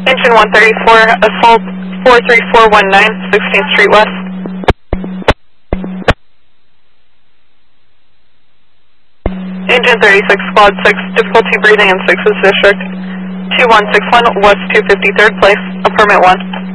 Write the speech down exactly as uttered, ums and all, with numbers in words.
Engine one thirty-four, assault four three four one nine, sixteenth Street West. Engine thirty-six, squad six, difficulty breathing in sixth District. two one six one, West two fifty-third place, affirmative one.